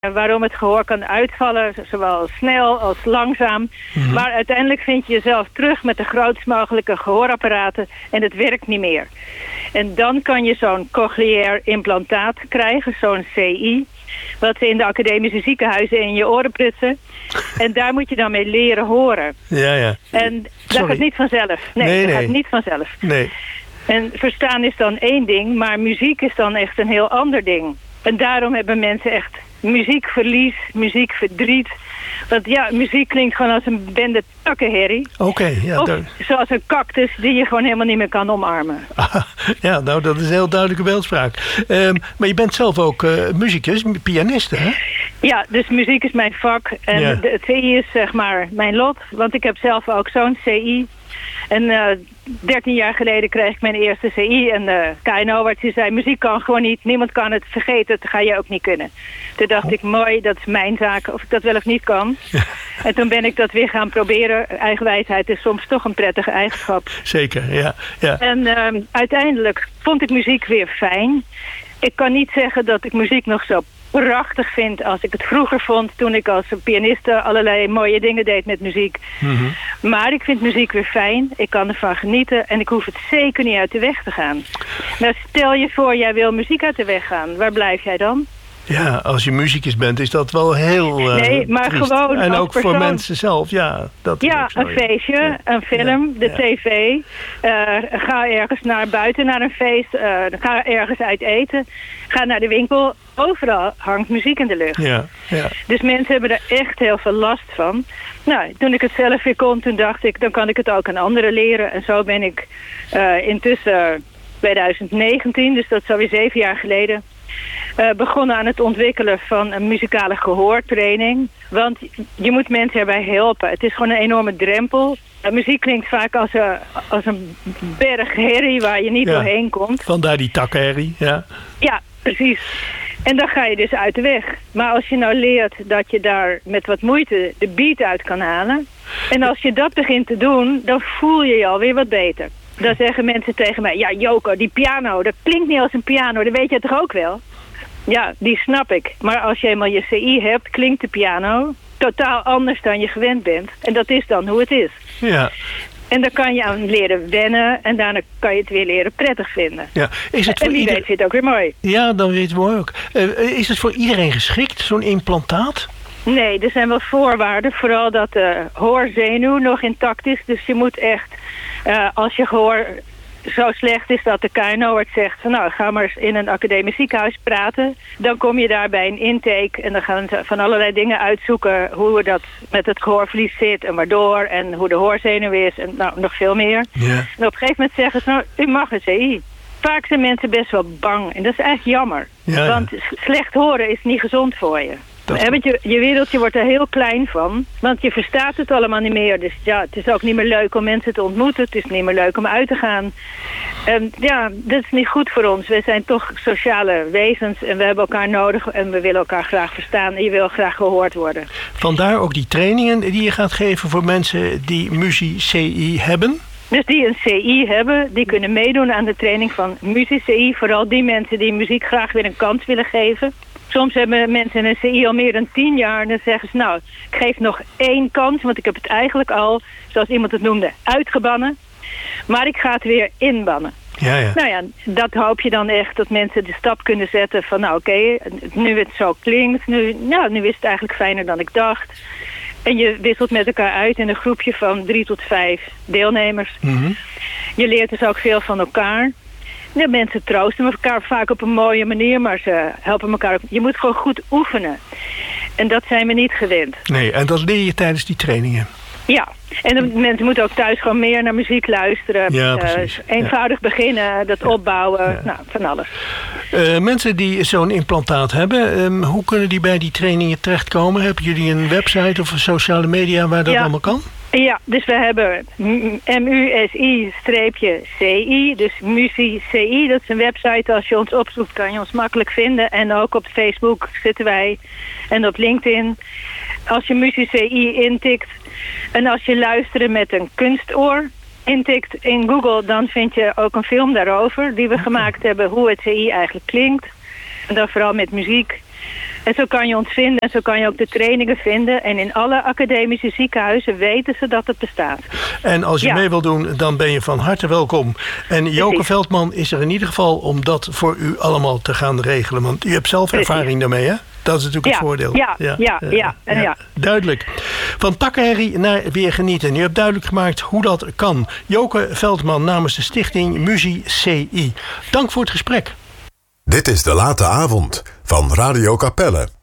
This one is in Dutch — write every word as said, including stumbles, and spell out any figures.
waarom het gehoor kan uitvallen, zowel snel als langzaam. Mm-hmm. Maar uiteindelijk vind je jezelf terug met de grootst mogelijke gehoorapparaten en het werkt niet meer. En dan kan je zo'n cochleair implantaat krijgen, zo'n C I, wat ze in de academische ziekenhuizen in je oren prutsen. En daar moet je dan mee leren horen. Ja, ja. En dat Sorry. gaat niet vanzelf. Nee, nee, dat nee. gaat niet vanzelf. Nee. En verstaan is dan één ding, maar muziek is dan echt een heel ander ding. En daarom hebben mensen echt muziekverlies, muziekverdriet. Want ja, muziek klinkt gewoon als een bende takkenherrie. Oké, okay, ja. Of daar... zoals een cactus die je gewoon helemaal niet meer kan omarmen. Ah, ja, nou, dat is een heel duidelijke beeldspraak. Um, maar je bent zelf ook uh, muzikus, pianiste, hè? Ja, dus muziek is mijn vak. En ja. de, het C I is zeg maar mijn lot. Want ik heb zelf ook zo'n C I. En uh, dertien jaar geleden kreeg ik mijn eerste C I. En de K N O-arts zei, muziek kan gewoon niet. Niemand kan het vergeten, dat ga je ook niet kunnen. Toen dacht oh. ik, mooi, dat is mijn zaak. Of ik dat wel of niet kan. Ja. En toen ben ik dat weer gaan proberen. Eigenwijsheid is soms toch een prettige eigenschap. Zeker, ja. ja. En uh, uiteindelijk vond ik muziek weer fijn. Ik kan niet zeggen dat ik muziek nog zo prachtig vind als ik het vroeger vond, toen ik als pianiste allerlei mooie dingen deed met muziek. Mm-hmm. Maar ik vind muziek weer fijn, ik kan ervan genieten en ik hoef het zeker niet uit de weg te gaan. Nou, stel je voor, jij wil muziek uit de weg gaan, waar blijf jij dan? Ja, als je muzikus bent is dat wel heel uh, Nee, maar triest. gewoon en als ook persoon. voor mensen zelf, ja. Dat ja, zo, een feestje, ja. een film, ja. de ja. tv. Uh, ga ergens naar buiten, naar een feest. Uh, ga ergens uit eten. Ga naar de winkel. Overal hangt muziek in de lucht. Ja, ja. Dus mensen hebben er echt heel veel last van. Nou, toen ik het zelf weer kon, toen dacht ik, dan kan ik het ook aan anderen leren. En zo ben ik uh, intussen twintig negentien, dus dat is alweer zeven jaar geleden, Uh, begonnen aan het ontwikkelen van een muzikale gehoortraining. Want je moet mensen erbij helpen. Het is gewoon een enorme drempel. Uh, muziek klinkt vaak als een, als een berg herrie waar je niet ja. doorheen komt. Vandaar die takkenherrie, ja. Ja, precies. En dan ga je dus uit de weg. Maar als je nou leert dat je daar met wat moeite de beat uit kan halen. En als je dat begint te doen, dan voel je je alweer wat beter. Dan zeggen mensen tegen mij, ja Joko, die piano, dat klinkt niet als een piano, dat weet je toch ook wel? Ja, die snap ik. Maar als je eenmaal je C I hebt, klinkt de piano totaal anders dan je gewend bent. En dat is dan hoe het is. Ja. En daar kan je aan leren wennen en daarna kan je het weer leren prettig vinden. Ja. Is het voor en wie ieder... weet vindt het ook weer mooi. Ja, dan weet het mooi ook. Uh, is het voor iedereen geschikt, zo'n implantaat? Nee, er zijn wel voorwaarden. Vooral dat de hoorzenuw nog intact is. Dus je moet echt, uh, als je gehoor zo slecht is dat de K N O-arts zegt van nou, ga maar eens in een academisch ziekenhuis praten. Dan kom je daar bij een intake en dan gaan ze van allerlei dingen uitzoeken hoe dat met het gehoorverlies zit en waardoor en hoe de hoorzenuw is en nou, nog veel meer. Yeah. En op een gegeven moment zeggen ze nou, u mag een C I. Vaak zijn mensen best wel bang en dat is eigenlijk jammer. Ja, want ja. slecht horen is niet gezond voor je. Want je, je wereldje wordt er heel klein van. Want je verstaat het allemaal niet meer. Dus ja, het is ook niet meer leuk om mensen te ontmoeten. Het is niet meer leuk om uit te gaan. En ja, dat is niet goed voor ons. We zijn toch sociale wezens. En we hebben elkaar nodig. En we willen elkaar graag verstaan. En je wil graag gehoord worden. Vandaar ook die trainingen die je gaat geven voor mensen die muziek-C I hebben? Dus die een C I hebben, die kunnen meedoen aan de training van muziek-C I. Vooral die mensen die muziek graag weer een kans willen geven. Soms hebben mensen een C I al meer dan tien jaar en dan zeggen ze nou, ik geef nog één kans, want ik heb het eigenlijk al, zoals iemand het noemde, uitgebannen. Maar ik ga het weer inbannen. Ja, ja. Nou ja, dat hoop je dan echt, dat mensen de stap kunnen zetten van nou oké, okay, nu het zo klinkt, nu, nou, nu is het eigenlijk fijner dan ik dacht. En je wisselt met elkaar uit in een groepje van drie tot vijf deelnemers. Mm-hmm. Je leert dus ook veel van elkaar. De mensen troosten elkaar vaak op een mooie manier, maar ze helpen elkaar ook. Je moet gewoon goed oefenen. En dat zijn we niet gewend. Nee, en dat leer je tijdens die trainingen. Ja, en de mensen moeten ook thuis gewoon meer naar muziek luisteren. Ja, precies. Uh, eenvoudig ja. beginnen, dat ja. opbouwen, ja. nou, van alles. Uh, mensen die zo'n implantaat hebben, um, hoe kunnen die bij die trainingen terechtkomen? Hebben jullie een website of een sociale media waar dat ja. allemaal kan? Ja, dus we hebben M U S I-C I, dus MUSI-C I. Dat is een website, als je ons opzoekt kan je ons makkelijk vinden. En ook op Facebook zitten wij en op LinkedIn. Als je MUSI-C I intikt en als je luisteren met een kunstoor intikt in Google, dan vind je ook een film daarover die we gemaakt hebben, hoe het C I eigenlijk klinkt. En dan vooral met muziek. En zo kan je ons vinden en zo kan je ook de trainingen vinden. En in alle academische ziekenhuizen weten ze dat het bestaat. En als je ja. mee wil doen, dan ben je van harte welkom. En Joke Precies. Veldman is er in ieder geval om dat voor u allemaal te gaan regelen. Want u hebt zelf Precies. ervaring daarmee, hè? Dat is natuurlijk ja, het voordeel. Ja, ja, ja, ja, ja, ja, ja. Duidelijk. Van takkenherrie naar weer genieten. U hebt duidelijk gemaakt hoe dat kan. Joke Veldman namens de stichting Muzie C I. Dank voor het gesprek. Dit is De Late Avond van Radio Capelle.